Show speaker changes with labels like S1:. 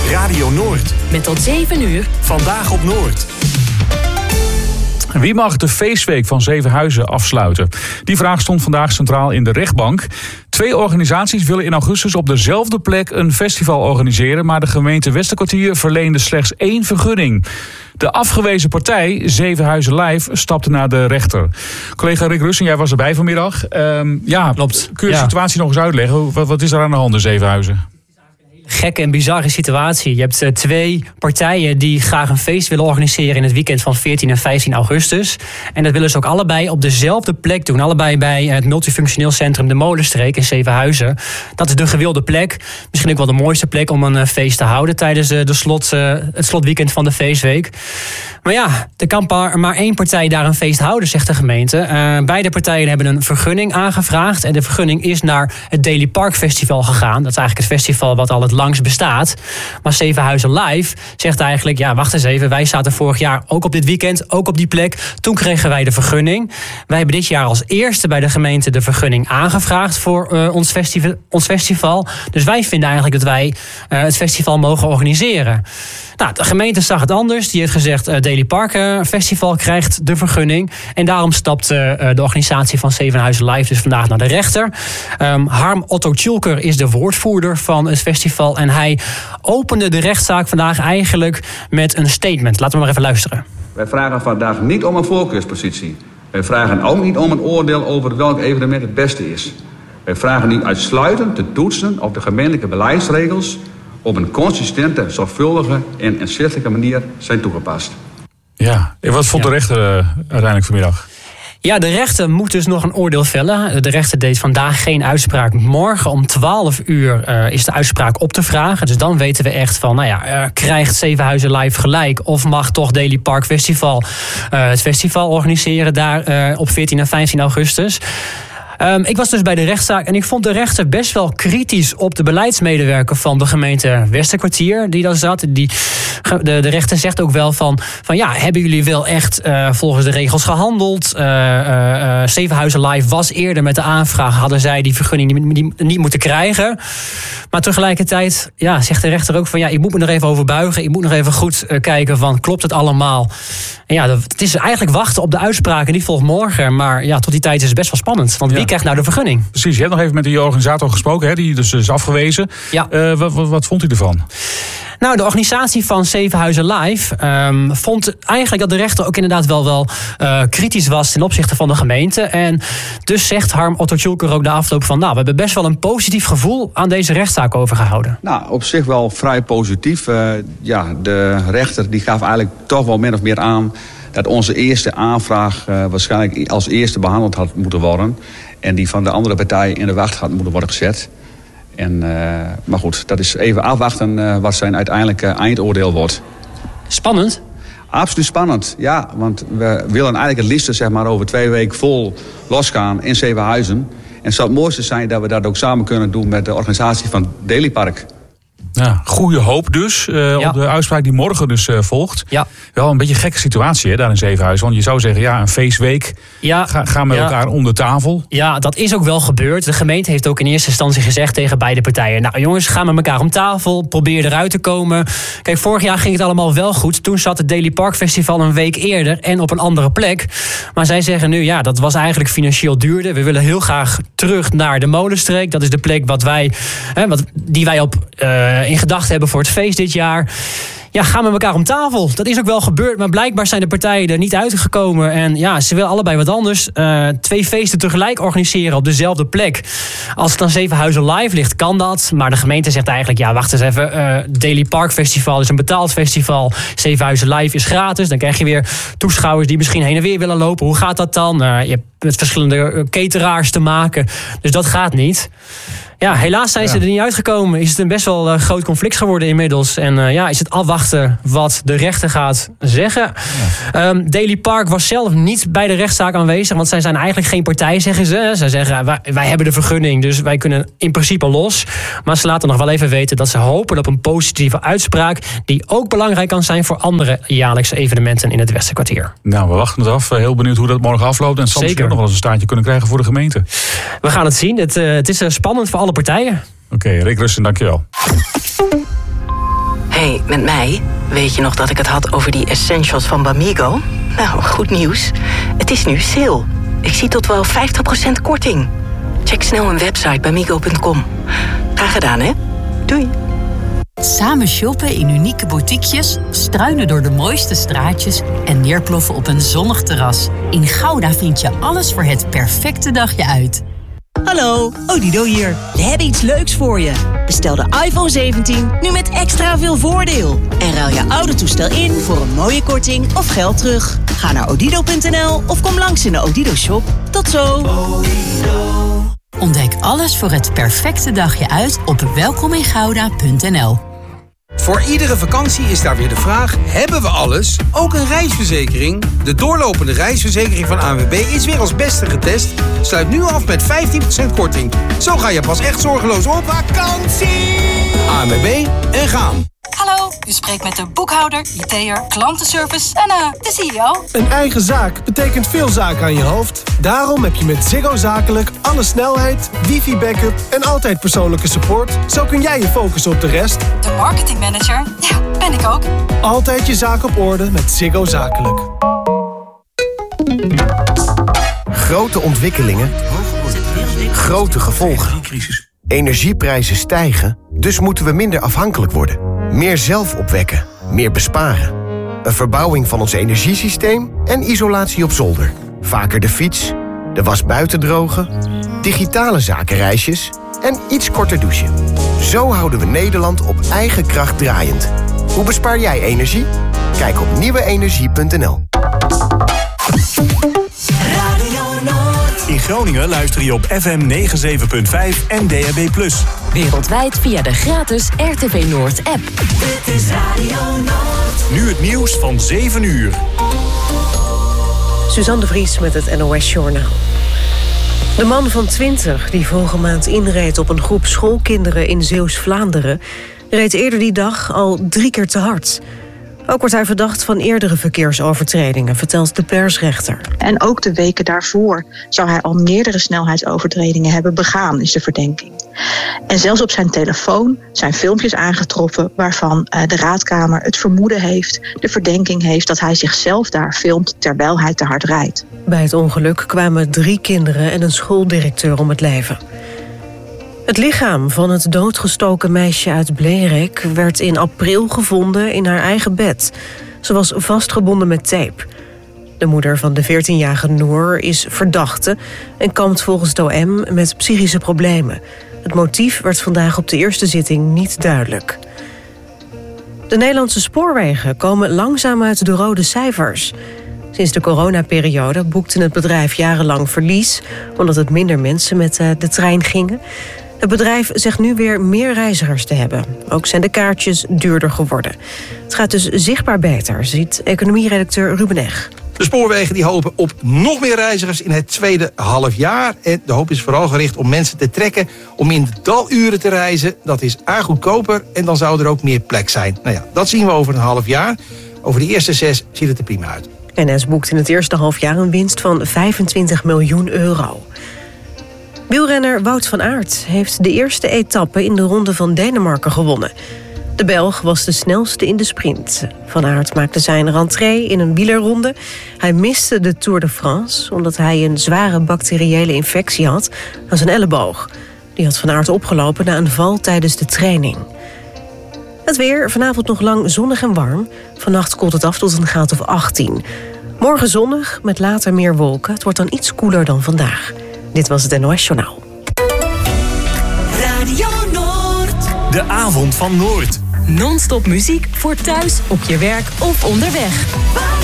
S1: Radio Noord.
S2: Met tot 7 uur.
S1: Vandaag op Noord.
S3: Wie mag de feestweek van Zevenhuizen afsluiten? Die vraag stond vandaag centraal in de rechtbank. 2 organisaties willen in augustus op dezelfde plek een festival organiseren, maar de gemeente Westerkwartier verleende slechts 1 vergunning. De afgewezen partij, Zevenhuizen Live, stapte naar de rechter. Collega Rick Russen, jij was erbij vanmiddag. Klopt. Kun je de situatie nog eens uitleggen? Wat is er aan de hand in Zevenhuizen?
S4: Gekke en bizarre situatie. Je hebt 2 partijen die graag een feest willen organiseren in het weekend van 14 en 15 augustus. En dat willen ze ook allebei op dezelfde plek doen. Allebei bij het multifunctioneel centrum De Molenstreek in Zevenhuizen. Dat is de gewilde plek. Misschien ook wel de mooiste plek om een feest te houden tijdens het slotweekend van de feestweek. Maar ja, er kan maar 1 partij daar een feest houden, zegt de gemeente. Beide partijen hebben een vergunning aangevraagd. En de vergunning is naar het Daily Park Festival gegaan. Dat is eigenlijk het festival wat al het langst bestaat. Maar Zevenhuizen Live zegt eigenlijk, ja, wacht eens even. Wij zaten vorig jaar ook op dit weekend, ook op die plek. Toen kregen wij de vergunning. Wij hebben dit jaar als eerste bij de gemeente de vergunning aangevraagd voor ons festival. Dus wij vinden eigenlijk dat wij het festival mogen organiseren. Nou, de gemeente zag het anders. Die heeft gezegd, Daily Park Festival krijgt de vergunning. En daarom stapt de organisatie van Zevenhuizen Live dus vandaag naar de rechter. Harm Otto Tjulker is de woordvoerder van het festival. En hij opende de rechtszaak vandaag eigenlijk met een statement. Laten we maar even luisteren.
S5: Wij vragen vandaag niet om een voorkeurspositie. Wij vragen ook niet om een oordeel over welk evenement het beste is. Wij vragen nu uitsluitend te toetsen of de gemeentelijke beleidsregels op een consistente, zorgvuldige en inzichtelijke manier zijn toegepast.
S3: Ja, en wat vond de rechter uiteindelijk vanmiddag?
S4: Ja, de rechter moet dus nog een oordeel vellen. De rechter deed vandaag geen uitspraak. Morgen om 12 uur is de uitspraak op te vragen. Dus dan weten we echt van, krijgt Zevenhuizen Live gelijk? Of mag toch Daily Park Festival het festival organiseren daar op 14 en 15 augustus? Ik was dus bij de rechtszaak en ik vond de rechter best wel kritisch op de beleidsmedewerker van de gemeente Westerkwartier die daar zat. De rechter zegt ook wel van hebben jullie wel echt volgens de regels gehandeld? Zevenhuizen Live was eerder met de aanvraag, hadden zij die vergunning niet moeten krijgen. Maar tegelijkertijd zegt de rechter ook van ik moet me er even over buigen. Ik moet nog even goed kijken van klopt het allemaal? En het is eigenlijk wachten op de uitspraak en die volgt morgen. Maar tot die tijd is het best wel spannend. Want wie krijgt nou de vergunning?
S3: Precies, je hebt nog even met die organisator gesproken, hè, die dus is afgewezen.
S4: Ja.
S3: Wat vond u ervan?
S4: Nou, de organisatie van Zevenhuizen Live vond eigenlijk dat de rechter ook inderdaad wel kritisch was ten opzichte van de gemeente. En dus zegt Harm Otto Tjulker ook de afloop van we hebben best wel een positief gevoel aan deze rechtszaak overgehouden.
S5: Nou, op zich wel vrij positief. De rechter die gaf eigenlijk toch wel min of meer aan dat onze eerste aanvraag waarschijnlijk als eerste behandeld had moeten worden. En die van de andere partij in de wacht had moeten worden gezet. Maar goed, dat is even afwachten wat zijn uiteindelijke eindoordeel wordt.
S4: Spannend?
S5: Absoluut spannend, ja. Want we willen eigenlijk het liefst over 2 weken vol losgaan in Zevenhuizen. En het zou het mooiste zijn dat we dat ook samen kunnen doen met de organisatie van Daily Park.
S3: Ja, goede hoop dus op de uitspraak die morgen dus volgt.
S4: Ja.
S3: Wel een beetje een gekke situatie daar in Zevenhuizen. Want je zou zeggen, een feestweek, gaan met elkaar om de tafel.
S4: Ja, dat is ook wel gebeurd. De gemeente heeft ook in eerste instantie gezegd tegen beide partijen, nou jongens, ga met elkaar om tafel, probeer eruit te komen. Kijk, vorig jaar ging het allemaal wel goed. Toen zat het Daily Park Festival een week eerder en op een andere plek. Maar zij zeggen nu, dat was eigenlijk financieel duurder. We willen heel graag terug naar de Molenstreek. Dat is de plek die wij in gedachten hebben voor het feest dit jaar. Gaan met elkaar om tafel. Dat is ook wel gebeurd, maar blijkbaar zijn de partijen er niet uitgekomen. En ze willen allebei wat anders. 2 feesten tegelijk organiseren op dezelfde plek. Als het dan Zevenhuizen Live ligt, kan dat. Maar de gemeente zegt eigenlijk, wacht eens even. Daily Park Festival is een betaald festival. Zevenhuizen Live is gratis. Dan krijg je weer toeschouwers die misschien heen en weer willen lopen. Hoe gaat dat dan? Je hebt met verschillende cateraars te maken. Dus dat gaat niet. Helaas zijn ze er niet uitgekomen. Is het een best wel groot conflict geworden inmiddels. En is het afwachten wat de rechter gaat zeggen. Ja. Daily Park was zelf niet bij de rechtszaak aanwezig. Want zij zijn eigenlijk geen partij, zeggen ze. Zij zeggen, wij hebben de vergunning, dus wij kunnen in principe los. Maar ze laten nog wel even weten dat ze hopen op een positieve uitspraak. Die ook belangrijk kan zijn voor andere jaarlijkse evenementen in het Westerkwartier.
S3: Nou, we wachten het af. Heel benieuwd hoe dat morgen afloopt. En het zal misschien ook nog wel eens een staartje kunnen krijgen voor de gemeente.
S4: We gaan het zien. Het is spannend voor alle partijen.
S3: Oké, Rick Russen, dankjewel.
S2: Hey, Hey, met mij? Weet je nog dat ik het had over die essentials van Bamigo? Nou, goed nieuws. Het is nu sale. Ik zie tot wel 50% korting. Check snel een website bamigo.com. Graag gedaan, hè? Doei.
S6: Samen shoppen in unieke boutiquejes, struinen door de mooiste straatjes en neerploffen op een zonnig terras. In Gouda vind je alles voor het perfecte dagje uit.
S7: Hallo, Odido hier. We hebben iets leuks voor je. Bestel de iPhone 17 nu met extra veel voordeel. En ruil je oude toestel in voor een mooie korting of geld terug. Ga naar odido.nl of kom langs in de Odido shop. Tot zo.
S6: Ontdek alles voor het perfecte dagje uit op welkomingouda.nl.
S8: Voor iedere vakantie is daar weer de vraag, hebben we alles? Ook een reisverzekering? De doorlopende reisverzekering van ANWB is weer als beste getest. Sluit nu af met 15% korting. Zo ga je pas echt zorgeloos op vakantie! ANWB en gaan.
S9: Hallo, u spreekt met de boekhouder, IT'er, klantenservice en de CEO.
S10: Een eigen zaak betekent veel zaken aan je hoofd. Daarom heb je met Ziggo Zakelijk alle snelheid, wifi-backup en altijd persoonlijke support. Zo kun jij je focussen op de rest.
S9: De marketingmanager, ja, ben ik ook.
S10: Altijd je zaak op orde met Ziggo Zakelijk.
S11: Grote ontwikkelingen, grote gevolgen. Energieprijzen stijgen, dus moeten we minder afhankelijk worden. Meer zelf opwekken, meer besparen. Een verbouwing van ons energiesysteem en isolatie op zolder. Vaker de fiets, de was buiten drogen, digitale zakenreisjes en iets korter douchen. Zo houden we Nederland op eigen kracht draaiend. Hoe bespaar jij energie? Kijk op nieuweenergie.nl.
S1: In Groningen luister je op FM 97.5 en DAB+.
S12: Wereldwijd via de gratis RTV Noord app.
S13: Dit is Radio Noord.
S1: Nu het nieuws van 7 uur.
S14: Suzanne de Vries met het NOS Journaal. De man van 20 die vorige maand inreed op een groep schoolkinderen in Zeeuws-Vlaanderen reed eerder die dag al 3 keer te hard. Ook wordt hij verdacht van eerdere verkeersovertredingen, vertelt de persrechter.
S15: En ook de weken daarvoor zou hij al meerdere snelheidsovertredingen hebben begaan, is de verdenking. En zelfs op zijn telefoon zijn filmpjes aangetroffen waarvan de raadkamer het vermoeden heeft, de verdenking heeft dat hij zichzelf daar filmt terwijl hij te hard rijdt.
S14: Bij het ongeluk kwamen 3 kinderen en een schooldirecteur om het leven. Het lichaam van het doodgestoken meisje uit Blerik werd in april gevonden in haar eigen bed. Ze was vastgebonden met tape. De moeder van de 14-jarige Noor is verdachte en kampt volgens het OM met psychische problemen. Het motief werd vandaag op de eerste zitting niet duidelijk. De Nederlandse spoorwegen komen langzaam uit de rode cijfers. Sinds de coronaperiode boekte het bedrijf jarenlang verlies, omdat het minder mensen met de trein gingen. Het bedrijf zegt nu weer meer reizigers te hebben. Ook zijn de kaartjes duurder geworden. Het gaat dus zichtbaar beter, ziet economieredacteur Ruben Eg.
S16: De spoorwegen die hopen op nog meer reizigers in het tweede halfjaar. En de hoop is vooral gericht om mensen te trekken om in de daluren te reizen. Dat is goedkoper en dan zou er ook meer plek zijn. Nou ja, dat zien we over een half jaar. Over de eerste 6 ziet het er prima uit.
S14: NS boekt in het eerste halfjaar een winst van 25 miljoen euro. Wielrenner Wout van Aert heeft de eerste etappe in de Ronde van Denemarken gewonnen. De Belg was de snelste in de sprint. Van Aert maakte zijn rentrée in een wielerronde. Hij miste de Tour de France omdat hij een zware bacteriële infectie had aan zijn elleboog. Die had Van Aert opgelopen na een val tijdens de training. Het weer, vanavond nog lang zonnig en warm. Vannacht koelt het af tot een graad of 18. Morgen zonnig, met later meer wolken. Het wordt dan iets koeler dan vandaag. Dit was het NOS Journaal.
S13: Radio Noord.
S1: De avond van Noord.
S12: Non-stop muziek voor thuis, op je werk of onderweg.